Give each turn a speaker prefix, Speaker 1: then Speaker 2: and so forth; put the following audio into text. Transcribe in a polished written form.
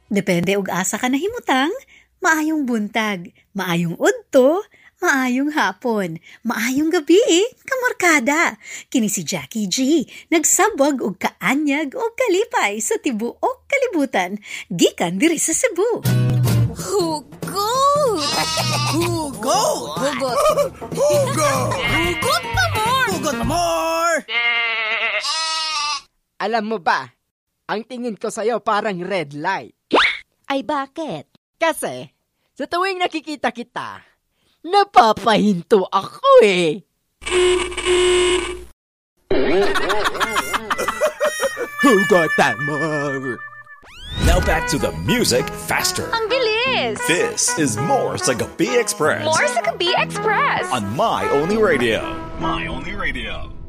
Speaker 1: Depende og asa ka nahimutang, maayong buntag, maayong udto, maayong hapon, maayong gabi, kamarkada. Kini si Jackie G, nagsabwag og kaanyag og kalipay sa tibuok kalibutan, gikan diri sa Cebu.
Speaker 2: Hugot!
Speaker 3: Hugot!
Speaker 2: Hugot!
Speaker 3: Hugot!
Speaker 2: Hugot pa more!
Speaker 3: Hugot pa more!
Speaker 4: Alam mo ba, ang tingin ko sa'yo parang red light.
Speaker 2: Ay bakit?
Speaker 4: Kasi, sa tuwing nakikita kita, napapahinto ako eh.
Speaker 3: Hugot pa more!
Speaker 5: Now back to the music faster.
Speaker 6: Ang bilis!
Speaker 5: This is More sa Gabi Express.
Speaker 6: More sa Gabi Express!
Speaker 5: On My Only Radio. My Only Radio.